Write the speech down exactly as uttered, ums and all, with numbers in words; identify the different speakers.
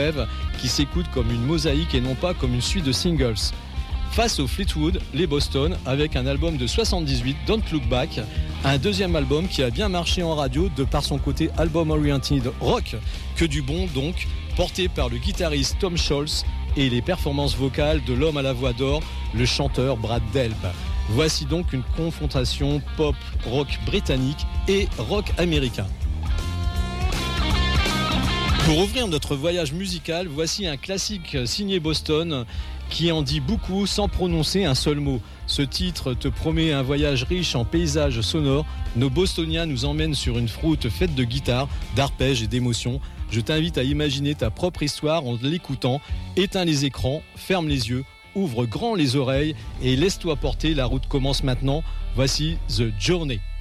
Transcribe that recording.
Speaker 1: rêve qui s'écoute comme une mosaïque et non pas comme une suite de singles. Face au Fleetwood, les Boston, avec un album de soixante-dix-huit, Don't Look Back, un deuxième album qui a bien marché en radio de par son côté album oriented rock, que du bon donc, porté par le guitariste Tom Scholz et les performances vocales de l'homme à la voix d'or, le chanteur Brad Delp. Voici donc une confrontation pop-rock britannique et rock américain. Pour ouvrir notre voyage musical, voici un classique signé Boston qui en dit beaucoup sans prononcer un seul mot. Ce titre te promet un voyage riche en paysages sonores. Nos Bostoniens nous emmènent sur une route faite de guitare, d'arpèges et d'émotions. Je t'invite à imaginer ta propre histoire en l'écoutant. Éteins les écrans, ferme les yeux, ouvre grand les oreilles et laisse-toi porter. La route commence maintenant. Voici The Journey.